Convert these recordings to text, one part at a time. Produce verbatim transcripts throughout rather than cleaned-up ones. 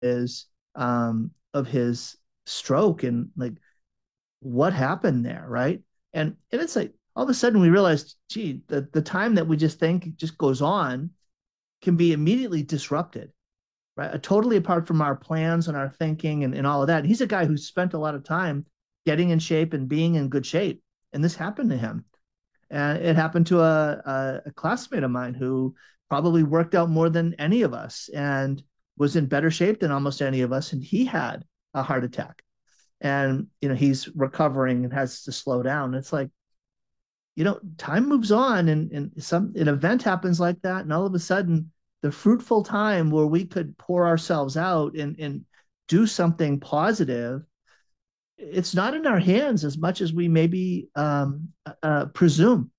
his um, of his stroke and like what happened there, right? And and it's like all of a sudden we realized, gee, the the time that we just think just goes on can be immediately disrupted, right? Uh, totally apart from our plans and our thinking and, and all of that. And he's a guy who spent a lot of time getting in shape and being in good shape, and this happened to him. And it happened to a, a, a classmate of mine who probably worked out more than any of us and was in better shape than almost any of us. And he had a heart attack. And, you know, he's recovering and has to slow down. It's like, you know, time moves on and, and some an event happens like that. And all of a sudden, the fruitful time where we could pour ourselves out and, and do something positive, it's not in our hands as much as we maybe um, uh, presume.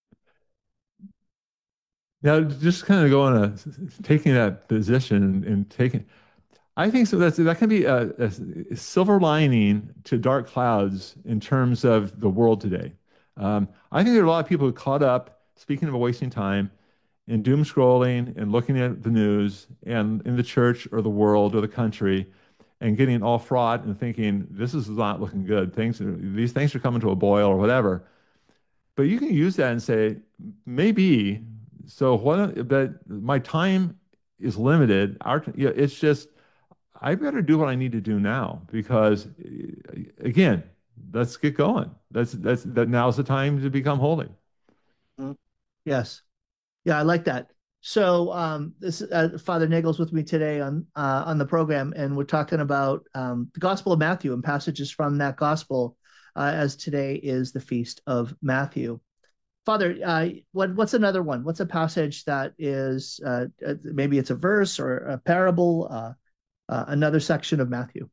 Now, just kind of going a taking that position and, and taking, I think so. That's that can be a, a silver lining to dark clouds in terms of the world today. Um, I think there are a lot of people caught up, speaking of wasting time, in doom scrolling and looking at the news and in the church or the world or the country and getting all fraught and thinking this is not looking good. Things are, these things are coming to a boil or whatever. But you can use that and say, maybe, so what, but my time is limited. Our, yeah, it's just, I better do what I need to do now because, uh, again, let's get going. That's, that's, that now's the time to become holy. Mhm. Yes. Yeah, I like that. So um, this uh, Father Nagel's with me today on uh, on the program, and we're talking about um, the Gospel of Matthew and passages from that Gospel, uh, as today is the feast of Matthew. Father, uh, what what's another one? What's a passage that is uh, uh, maybe it's a verse or a parable, uh, uh, another section of Matthew?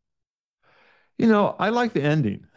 You know, I like the ending.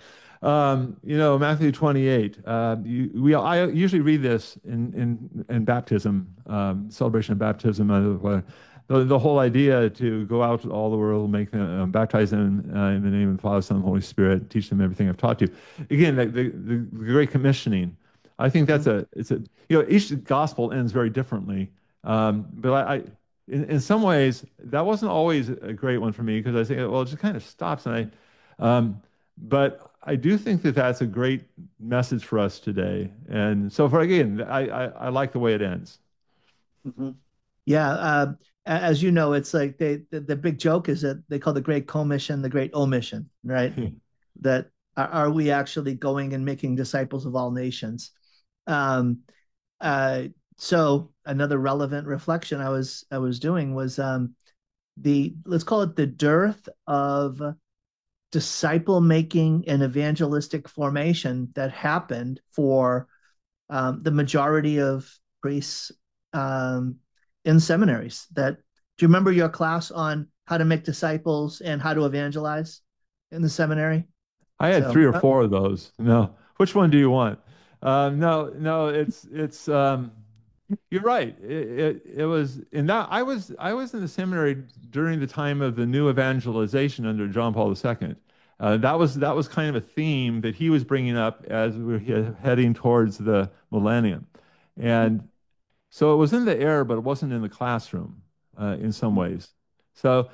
Um, you know, Matthew twenty-eight. Uh, you, we I usually read this in in in baptism, um, celebration of baptism. Uh, the, the whole idea to go out to all the world, make them, uh, baptize them uh, in the name of the Father, Son, and Holy Spirit, teach them everything I've taught you. Again, the, the, the Great Commissioning. I think that's Mhm. a it's a you know each gospel ends very differently. Um, but I, I in, in some ways that wasn't always a great one for me because I think well it just kind of stops and I. Um, but I do think that that's a great message for us today. And so for again, I, I, I like the way it ends. Mhm. Yeah, uh, as you know, it's like they the, the big joke is that they call the Great Commission the Great Omission, right? That are, are we actually going and making disciples of all nations? Um, uh, so another relevant reflection I was I was doing was um, the let's call it the dearth of disciple making and evangelistic formation that happened for um, the majority of priests um, in seminaries. That do you remember your class on how to make disciples and how to evangelize in the seminary? I had So three or uh, four of those. No, which one do you want? Um, no, no, it's it's um, you're right. It, it it was in that I was I was in the seminary during the time of the new evangelization under John Paul the Second. Uh, that was that was kind of a theme that he was bringing up as we were he- heading towards the millennium, and so it was in the air, but it wasn't in the classroom uh, in some ways. So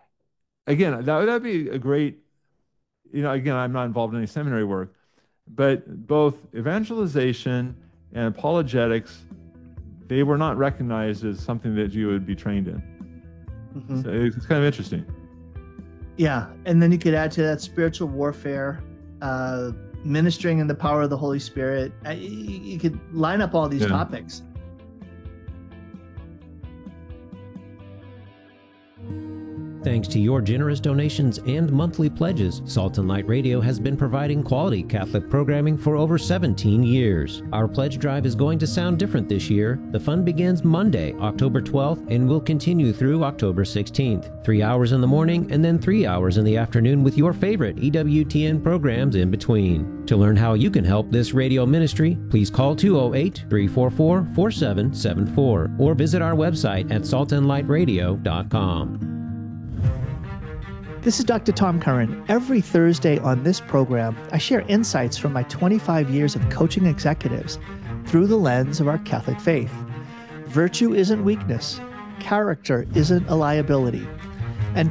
again, that that'd be a great, you know, again, I'm not involved in any seminary work, but both evangelization and apologetics, they were not recognized as something that you would be trained in. mhm. So it's kind of interesting. Yeah, and then you could add to that spiritual warfare, uh, ministering in the power of the Holy Spirit. Uh, you, you could line up all these Yeah. topics. Thanks to your generous donations and monthly pledges, Salt and Light Radio has been providing quality Catholic programming for over seventeen years. Our pledge drive is going to sound different this year. The fund begins Monday, October twelfth, and will continue through October sixteenth. Three hours in the morning and then three hours in the afternoon with your favorite E W T N programs in between. To learn how you can help this radio ministry, please call two oh eight, three four four, four seven seven four or visit our website at salt and light radio dot com. This is Doctor Tom Curran. Every Thursday on this program, I share insights from my twenty-five years of coaching executives through the lens of our Catholic faith. Virtue isn't weakness. Character isn't a liability.